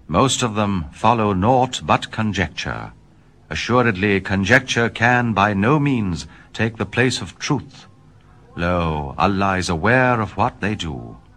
Most of them follow naught but conjecture. Assuredly, conjecture can by no means take the place of truth. Lo, Allah is aware of what they do.